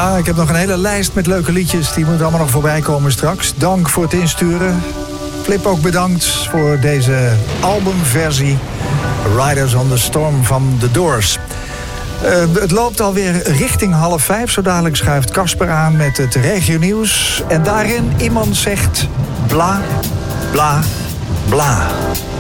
Ja, ik heb nog een hele lijst met leuke liedjes. Die moeten allemaal nog voorbij komen straks. Dank voor het insturen. Flip ook bedankt voor deze albumversie. Riders on the Storm van The Doors. Het loopt alweer richting 4:30. Zo dadelijk schuift Casper aan met het regionieuws. En daarin iemand zegt bla, bla, bla.